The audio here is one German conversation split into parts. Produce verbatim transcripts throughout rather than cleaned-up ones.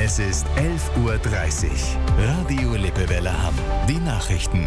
Es ist elf Uhr dreißig. Radio Lippewelle Hamm. Die Nachrichten.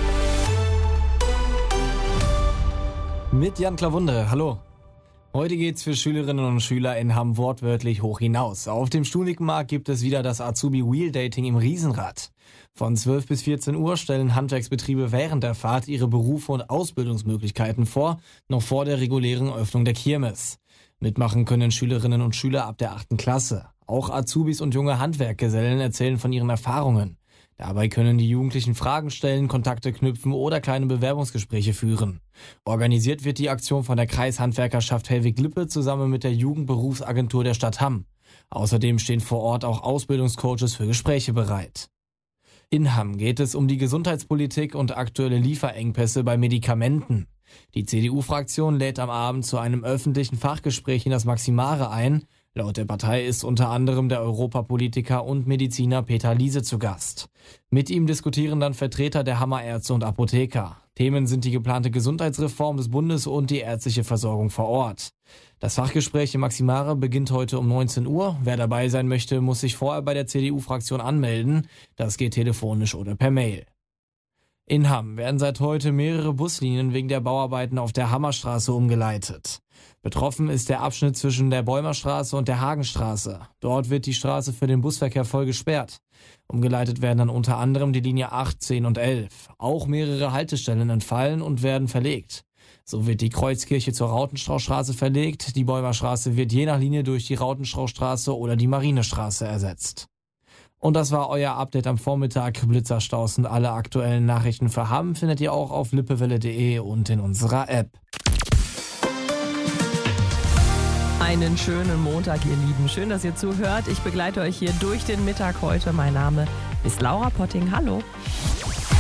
Mit Jan Klawunde, hallo. Heute geht's für Schülerinnen und Schüler in Hamm wortwörtlich hoch hinaus. Auf dem Stuhlikenmarkt gibt es wieder das Azubi Wheel Dating im Riesenrad. Von zwölf bis vierzehn Uhr stellen Handwerksbetriebe während der Fahrt ihre Berufe und Ausbildungsmöglichkeiten vor, noch vor der regulären Öffnung der Kirmes. Mitmachen können Schülerinnen und Schüler ab der achten Klasse. Auch Azubis und junge Handwerkgesellen erzählen von ihren Erfahrungen. Dabei können die Jugendlichen Fragen stellen, Kontakte knüpfen oder kleine Bewerbungsgespräche führen. Organisiert wird die Aktion von der Kreishandwerkerschaft Hellwig-Lippe zusammen mit der Jugendberufsagentur der Stadt Hamm. Außerdem stehen vor Ort auch Ausbildungscoaches für Gespräche bereit. In Hamm geht es um die Gesundheitspolitik und aktuelle Lieferengpässe bei Medikamenten. Die C D U-Fraktion lädt am Abend zu einem öffentlichen Fachgespräch in das Maximare ein. Laut der Partei ist unter anderem der Europapolitiker und Mediziner Peter Liese zu Gast. Mit ihm diskutieren dann Vertreter der Hammer Ärzte und Apotheker. Themen sind die geplante Gesundheitsreform des Bundes und die ärztliche Versorgung vor Ort. Das Fachgespräch im Maximare beginnt heute um neunzehn Uhr. Wer dabei sein möchte, muss sich vorher bei der C D U-Fraktion anmelden. Das geht telefonisch oder per Mail. In Hamm werden seit heute mehrere Buslinien wegen der Bauarbeiten auf der Hammerstraße umgeleitet. Betroffen ist der Abschnitt zwischen der Bäumerstraße und der Hagenstraße. Dort wird die Straße für den Busverkehr voll gesperrt. Umgeleitet werden dann unter anderem die Linie acht, zehn und elf. Auch mehrere Haltestellen entfallen und werden verlegt. So wird die Kreuzkirche zur Rautenstrauchstraße verlegt. Die Bäumerstraße wird je nach Linie durch die Rautenstrauchstraße oder die Marinestraße ersetzt. Und das war euer Update am Vormittag. Blitzerstaus und alle aktuellen Nachrichten für Hamm findet ihr auch auf lippewelle punkt de und in unserer App. Einen schönen Montag, ihr Lieben. Schön, dass ihr zuhört. Ich begleite euch hier durch den Mittag heute. Mein Name ist Laura Potting. Hallo.